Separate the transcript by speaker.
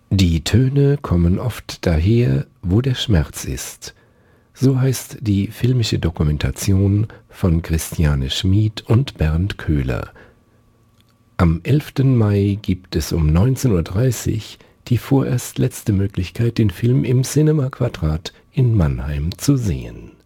Speaker 1: Die Töne kommen oft daher, wo der Schmerz ist. So heißt die filmische Dokumentation von Christiane Schmid und Bernd Köhler. Am 11. Mai gibt es um 19:30 Uhr die vorerst letzte Möglichkeit, den Film im Cinema Quadrat in Mannheim zu sehen.